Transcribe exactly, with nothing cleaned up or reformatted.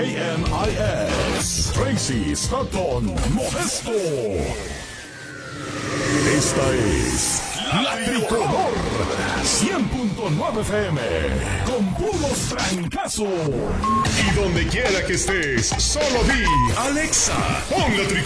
A M I S, Tracy Stratton Modesto. Esta es La Tricolor cien punto nueve F M, con puros trancazos. Y donde quiera que estés, solo di Alexa, pon la Tricolor.